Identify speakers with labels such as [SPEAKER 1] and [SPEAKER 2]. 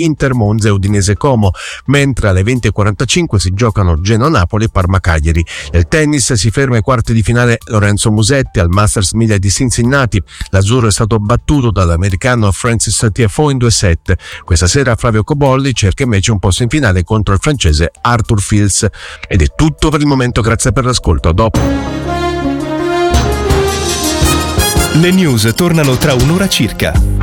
[SPEAKER 1] Inter Monza e Udinese Como, mentre alle 20:45 si giocano Genoa-Napoli e Parma-Cagliari. Nel tennis si ferma ai quarti di finale Lorenzo Musetti al Masters 1000 di Cincinnati. L'azzurro è stato battuto dall'americano Francis Tiafoe in 2-7. Questa sera Flavio Cobolli cerca invece un posto in finale contro il francese Arthur Fils. Ed è tutto per il momento, grazie per l'ascolto, a dopo.
[SPEAKER 2] Le news tornano tra un'ora circa.